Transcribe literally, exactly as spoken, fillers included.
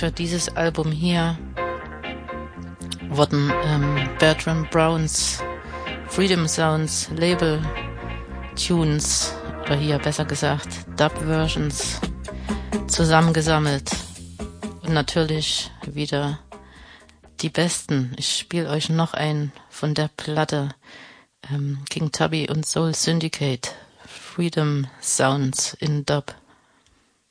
für dieses Album hier wurden ähm, Bertram Browns Freedom Sounds Label Tunes, oder hier besser gesagt Dub-Versions, zusammengesammelt. Und natürlich wieder die besten. Ich spiele euch noch ein von der Platte ähm, King Tubby und Soul Syndicate, Freedom Sounds in Dub.